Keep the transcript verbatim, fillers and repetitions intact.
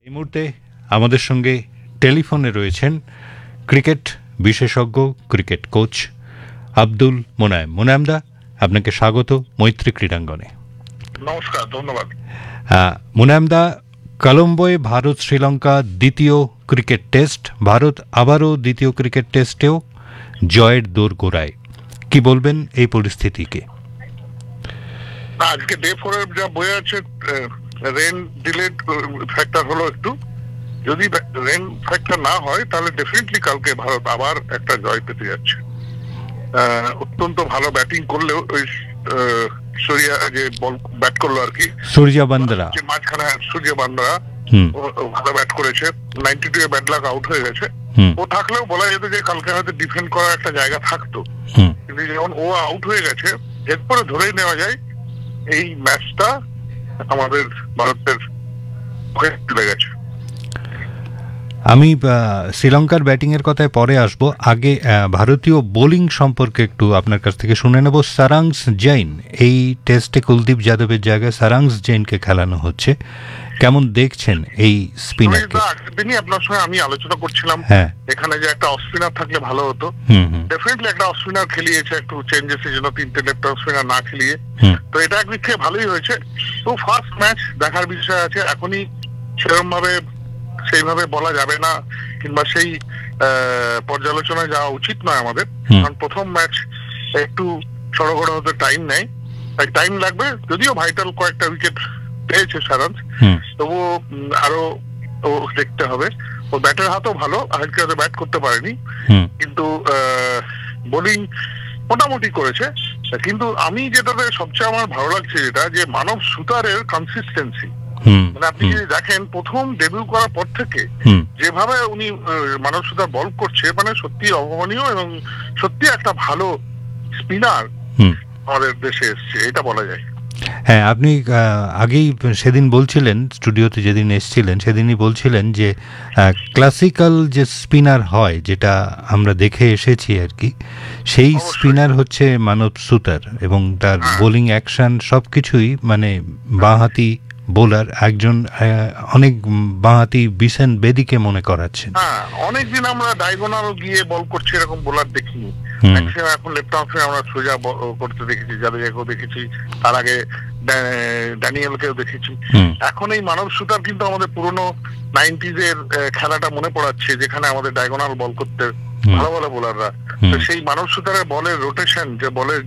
এই মুহূর্তে আমাদের সঙ্গে টেলিফোনে রয়েছেন ক্রিকেট বিশেষজ্ঞ ক্রিকেট কোচ আব্দুল মোনায়েম। মোনায়েমদা, আপনাকে স্বাগত মৈত্রী ক্রীড়াঙ্গনে। নমস্কার, ধন্যবাদ। মোনায়েমদা, কলম্বোয় ভারত শ্রীলঙ্কা দ্বিতীয় ক্রিকেট টেস্ট, ভারত আবারও দ্বিতীয় ক্রিকেট টেস্টেও জয়ের দোর গোড়ায়, কি বলবেন এই পরিস্থিতিকে? আজকে ডে ফোর এর যা বয়ে আছে, রেন ডিলেড ফ্যাক্টর হলো একটু, যদি রেন ফ্যাক্টর না হয় তাহলে ডেফিনেটলি কালকে ভারত আবার একটা জয় পেতে যাচ্ছে। অত্যন্ত ভালো ব্যাটিং করলেও ওই সূর্যা যে বল ব্যাট করলো আর কি, সূর্য বান্দ্রা মাঝখানে সূর্য বান্দ্রা ভালো ব্যাট করেছে, ninety two a bad luck out হয়ে গেছে। ও থাকলেও বলা যেত যে কালকে হয়তো ডিফেন্ড করার একটা জায়গা থাকতো, কিন্তু যখন ও আউট হয়ে গেছে এরপরে ধরেই নেওয়া যায় এই ম্যাচটা আমাদের ভারতের হয়ে চলে গেছে। আমি শ্রীলঙ্কার ব্যাটিং এর কথায় পরে আসবো, আগে ভারতীয় বোলিং সম্পর্কে একটু আপনার কাছ থেকে শুনে নেব। সারাংস জৈন, এই টেস্টে কুলদীপ যাদবের জায়গায় সারাংস জৈনকে খেলানো হচ্ছে, কেমন দেখছেন এই স্পিনারকে? তিনি আপনার সঙ্গে আমি আলোচনা করছিলাম এখানে যে একটা অফ স্পিনার থাকলে ভালো হতো। ডেফিনেটলি একটা অফ স্পিনার খেলিয়েছে, একটু চেঞ্জেস এর জন্য তিনটে লেফট অফ স্পিনার না খেলিয়ে, তো এটা একদিক থেকে ভালোই হয়েছে। তো ফার্স্ট ম্যাচ দেখার বিষয় আছে, এখনই সেরকম ভাবে সেইভাবে বলা যাবে না, কিংবা সেই পর্যালোচনায় যাওয়া উচিত নয় আমাদের, কারণ প্রথম ম্যাচ একটু সড়গড় হতে টাইম নেয়, তাই টাইম লাগবে। যদিও ভাইটাল কয়েকটা উইকেট পেয়েছে সারাংশ, তবুও আরো ও দেখতে হবে। ও ব্যাটের হাতও ভালো, আজকে হয়তো ব্যাট করতে পারেনি, কিন্তু বোলিং মোটামুটি করেছে। কিন্তু আমি যেটাতে সবচেয়ে আমার ভালো লাগছে যেটা, যে মানব সুতারের কনসিস্টেন্সি, মানে আপনি যদি দেখেন প্রথম ডেবিউ করার পর থেকে যেভাবে উনি মানব সুতার বল করছে, মানে সত্যি অভাবনীয় এবং সত্যি একটা ভালো স্পিনার আমাদের দেশে এসছে, এটা বলা যায়। হ্যাঁ, আপনি আগেই সেদিন বলছিলেন, স্টুডিওতে যেদিন এসেছিলেন সেদিনই বলছিলেন যে ক্লাসিক্যাল যে স্পিনার হয়, যেটা আমরা দেখে এসেছি আর কি, সেই স্পিনার হচ্ছে মানব সুতার, এবং তার বোলিং অ্যাকশন সবকিছুই মানে বাঁহাতি বোলার, একজন অনেক বাঁহাতি বিশেন বেদিকে মনে করাচ্ছে। হ্যাঁ, অনেকদিন আমরা ডায়াগোনাল গিয়ে বল করছি এরকম বোলার দেখিনি। এখন লেফট হাফে আমরা সোজা করতে দেখেছি, জাদেজাকেও দেখেছি, তার আগে ড্যানিয়েলকেও দেখেছি। এখন এই মানব সুতার কিন্তু আমাদের পুরনো নাইনটিজ এর খেলাটা মনে পড়াচ্ছে, যেখানে আমাদের ডায়াগোনাল বল করতে ভালো ভালো বোলাররা, সেই মানব সুতারের বলের রোটেশন, যে বলের